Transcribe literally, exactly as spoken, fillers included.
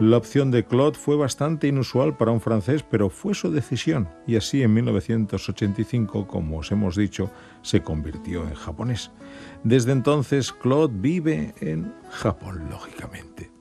La opción de Claude fue bastante inusual para un francés, pero fue su decisión, y así en mil novecientos ochenta y cinco, como os hemos dicho, se convirtió en japonés. Desde entonces, Claude vive en Japón, lógicamente.